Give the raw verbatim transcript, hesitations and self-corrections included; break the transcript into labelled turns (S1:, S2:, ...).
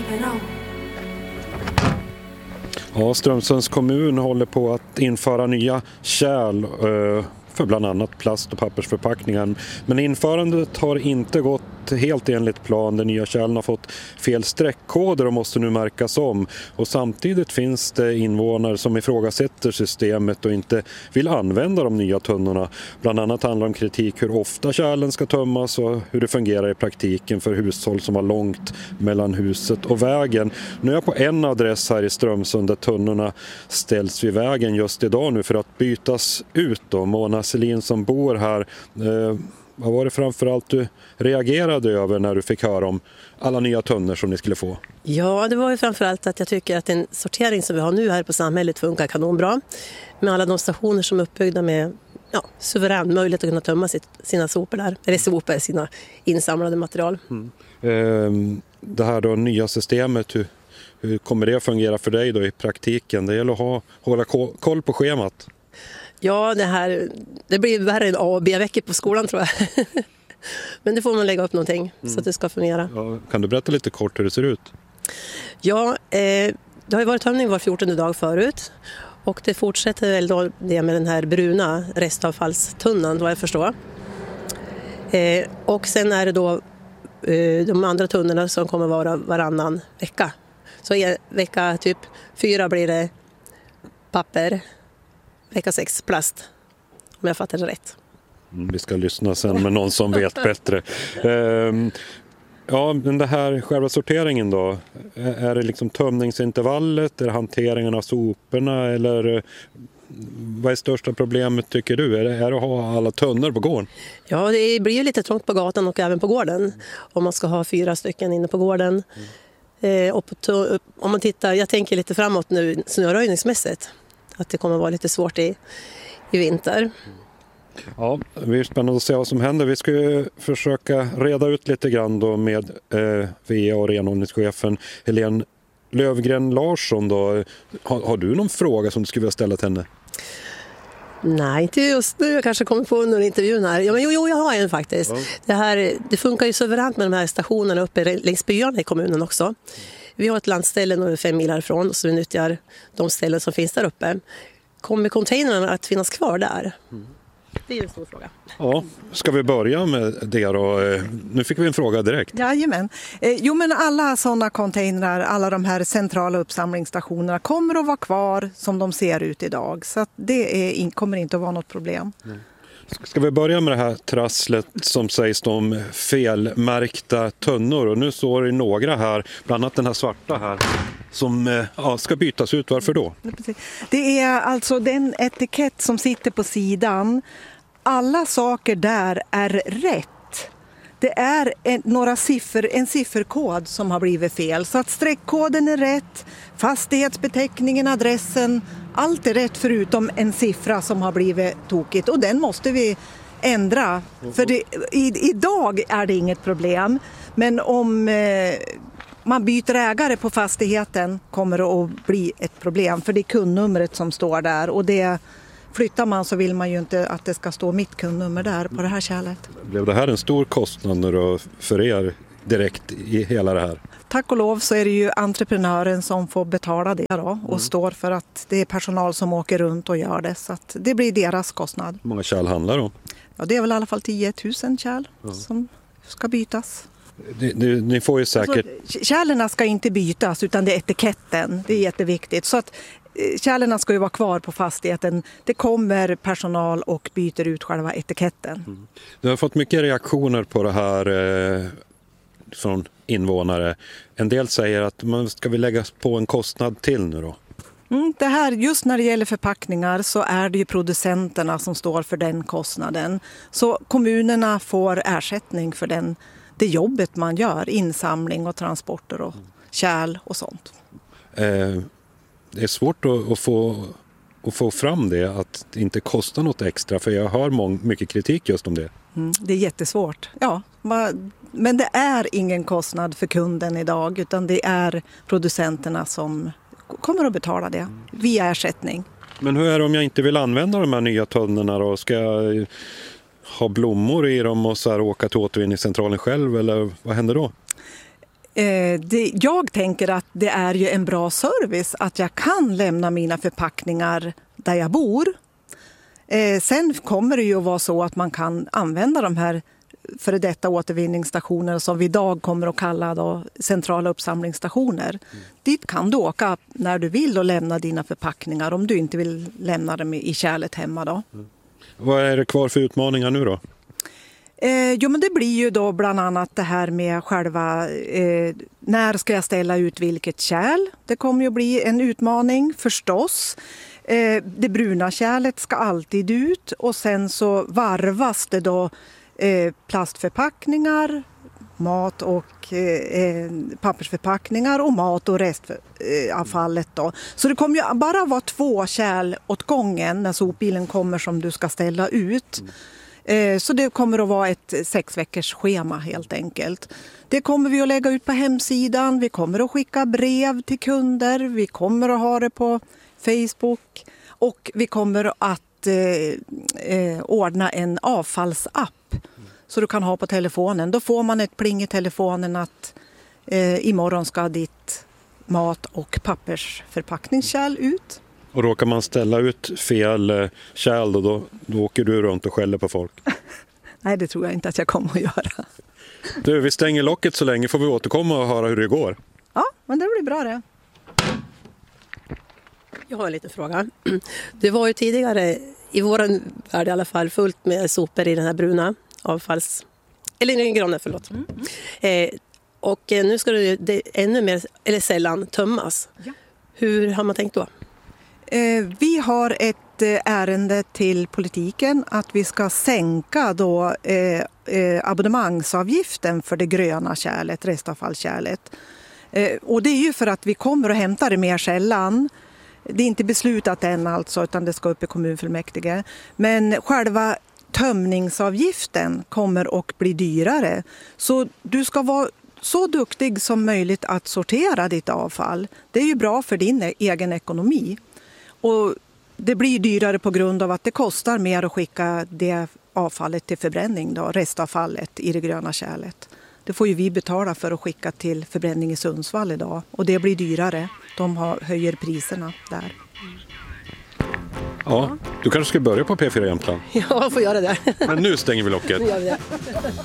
S1: Ja, Strömsunds kommun håller på att införa nya kärl eh, för bland annat plast- och pappersförpackningar. Men införandet har inte gått helt enligt plan. De nya kärlen har fått fel streckkoder och måste nu märkas om. Och samtidigt finns det invånare som ifrågasätter systemet och inte vill använda de nya tunnorna. Bland annat handlar det om kritik hur ofta kärlen ska tömmas och hur det fungerar i praktiken för hushåll som har långt mellan huset och vägen. Nu är jag på en adress här i Strömsund där tunnorna ställs vid vägen just idag nu för att bytas ut. Då. Mona Selin som bor här, eh, vad var det framförallt du reagerade över när du fick höra om alla nya tunnor som ni skulle få?
S2: Ja, det var ju framförallt att jag tycker att den sortering som vi har nu här på samhället funkar kanonbra. Med alla de stationer som är uppbyggda med ja, suverän möjlighet att kunna tömma sitt, sina sopor där. Eller sopor, sina insamlade material.
S1: Mm. Eh, det här då nya systemet, hur, hur kommer det att fungera för dig då i praktiken? Det gäller att ha, hålla koll på schemat.
S2: Ja, det här det blir värre än A och B-veckor på skolan tror jag. Men det får man lägga upp någonting mm. så att det ska fungera.
S1: Ja, kan du berätta lite kort hur det ser ut?
S2: Ja, eh, det har ju varit tömning var fjortonde dag förut. Och det fortsätter väl då det med den här bruna restavfallstunnan vad jag förstår. Eh, och sen är det då eh, de andra tunnorna som kommer vara varannan vecka. Så i vecka typ fyra blir det papper. Vecka sex, plast, om jag fattar det rätt.
S1: Mm, vi ska lyssna sen med någon som vet bättre. Um, ja, men det här själva sorteringen då, är det liksom tömningsintervallet, är det hanteringen av soporna eller vad är största problemet tycker du? Är det, är det att ha alla tunnor på gården?
S2: Ja, det blir ju lite trångt på gatan och även på gården om man ska ha fyra stycken inne på gården. Mm. Eh, och på, om man tittar, jag tänker lite framåt nu snöröjningsmässigt. Att det kommer vara lite svårt i, i vinter.
S1: Ja, det är spännande att se vad som händer. Vi ska ju försöka reda ut lite grann då med eh, V A och renhållningschefen Helene Lövgren Larsson. Då. Har, har du någon fråga som du skulle vilja ställa till henne?
S2: Nej, inte just nu. Jag kanske kommer på under intervjun här. Ja, men jo, jo, jag har en faktiskt. Ja. Det, här, det funkar ju suveränt med de här stationerna uppe längs byarna i kommunen också. Vi har ett landställe några fem mil härifrån så vi nyttjar de ställen som finns där uppe. Kommer containrarna att finnas kvar där? Mm. Det är en stor fråga.
S1: Ja, ska vi börja med det då? Nu fick vi en fråga direkt.
S3: Jajamän. Eh, jo men alla sådana containrar, alla de här centrala uppsamlingsstationerna kommer att vara kvar som de ser ut idag. Så att det är, kommer inte att vara något problem. Mm.
S1: Ska vi börja med det här trasslet som sägs om felmärkta tunnor och nu står det några här, bland annat den här svarta här som ja, ska bytas ut. Varför då?
S3: Det är alltså den etikett som sitter på sidan. Alla saker där är rätt. Det är en, några siffror, en sifferkod som har blivit fel. Så att streckkoden är rätt, fastighetsbeteckningen, adressen, allt är rätt förutom en siffra som har blivit tokigt. Och den måste vi ändra. För det, i, idag är det inget problem. Men om eh, man byter ägare på fastigheten kommer det att bli ett problem. För det är kundnumret som står där och det... Flyttar man så vill man ju inte att det ska stå mitt kundnummer där på det här kärlet.
S1: Blev det här en stor kostnad då för er direkt i hela det här?
S3: Tack och lov så är det ju entreprenören som får betala det då och mm. står för att det är personal som åker runt och gör det. Så att det blir deras kostnad.
S1: Hur många kärl handlar det om?
S3: Ja, det är väl i alla fall tio tusen kärl mm. som ska bytas.
S1: Det, det, ni får ju säkert...
S3: Alltså, kärlen ska inte bytas utan det är etiketten. Det är jätteviktigt. Så att kärlen ska ju vara kvar på fastigheten. Det kommer personal och byter ut själva etiketten. Mm.
S1: Du har fått mycket reaktioner på det här eh, från invånare. En del säger att man ska vi lägga på en kostnad till nu då?
S3: Mm, det här, just när det gäller förpackningar så är det ju producenterna som står för den kostnaden. Så kommunerna får ersättning för den, det jobbet man gör. Insamling och transporter och kärl och sånt.
S1: Eh, Det är svårt att, att, få, att få fram det, att det inte kostar något extra. För jag hör mång, mycket kritik just om det.
S3: Mm, det är jättesvårt. Ja, men det är ingen kostnad för kunden idag. Utan det är producenterna som kommer att betala det via ersättning.
S1: Men hur är det om jag inte vill använda de här nya tunnorna då? Ska jag ha blommor i dem och så här åka till återvinningscentralen själv? Eller vad händer då?
S3: Eh, det, jag tänker att det är ju en bra service att jag kan lämna mina förpackningar där jag bor. Eh, sen kommer det ju att vara så att man kan använda de här före detta återvinningsstationer som vi idag kommer att kalla då centrala uppsamlingsstationer. Mm. Dit kan du åka när du vill och lämna dina förpackningar om du inte vill lämna dem i kärlet hemma då.
S1: Mm. Vad är det kvar för utmaningar nu då?
S3: Eh, jo men det blir ju då bland annat det här med själva eh, när ska jag ställa ut vilket kärl? Det kommer ju att bli en utmaning förstås. Eh, det bruna kärlet ska alltid ut och sen så varvas det då eh, plastförpackningar, mat och eh, pappersförpackningar och mat och restavfallet då. Så det kommer ju bara vara två kärl åt gången när sopbilen kommer som du ska ställa ut. Eh, så det kommer att vara ett sex veckors schema helt enkelt. Det kommer vi att lägga ut på hemsidan, vi kommer att skicka brev till kunder, vi kommer att ha det på Facebook och vi kommer att eh, eh, ordna en avfallsapp så du kan ha på telefonen. Då får man ett pling i telefonen att eh, imorgon ska ditt mat- och pappersförpackningskärl ut.
S1: Och råkar man ställa ut fel kärl då, då, då åker du runt och skäller på folk?
S3: Nej, det tror jag inte att jag kommer att göra.
S1: Du, vi stänger locket så länge får vi återkomma och höra hur det går.
S3: Ja, men det blir bra det.
S2: Jag har en liten fråga. Det var ju tidigare, i vår värld i alla fall, fullt med sopor i den här bruna avfalls... Eller den gröna, förlåt. Mm. Eh, och nu ska det, det ännu mer, eller sällan, tömmas. Ja. Hur har man tänkt då?
S3: Eh, vi har ett eh, ärende till politiken att vi ska sänka då, eh, eh, abonnemangsavgiften för det gröna kärlet, restavfallskärlet. Eh, och det är ju för att vi kommer att hämta det mer sällan. Det är inte beslutat än alltså, utan det ska upp i kommunfullmäktige. Men själva tömningsavgiften kommer att bli dyrare. Så du ska vara så duktig som möjligt att sortera ditt avfall. Det är ju bra för din egen ekonomi. Och det blir dyrare på grund av att det kostar mer att skicka det avfallet till förbränning, då, restavfallet i det gröna kärlet. Det får ju vi betala för att skicka till förbränning i Sundsvall idag. Och det blir dyrare. De har, höjer priserna där.
S1: Ja, du kanske ska börja på P fyra Jämtland.
S2: Ja, jag får göra det.
S1: Men nu stänger vi locket.
S2: Nu gör vi det.